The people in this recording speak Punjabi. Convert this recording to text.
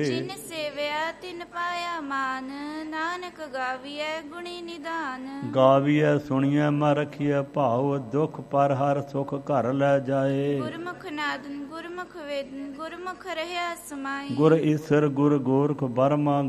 ਜਿਨ ਸੇਵਿਆ ਤਿਨ ਪਾਇਆ ਮਾਨ, ਨਾਨਕ ਗਾਵੀਐ ਗੁਣੀ ਨਿਧਾਨ। ਗਾਵੀਐ ਸੁਣੀਐ ਮਨ ਰਖੀਐ ਭਾਉ, ਦੁਖ ਪਰ ਹਰ ਸੁਖ ਘਰ ਲੈ ਜਾਏ। ਗੁਰਮੁਖ ਨਾਦਨ ਗੁਰਮੁਖ ਵੇਦਨ, ਗੁਰਮੁਖ ਰਹਿਆ ਸਮਾਈ। ਗੁਰ ਈਸਰ ਗੁਰ ਗੋਰਖ ਬਰਮਾ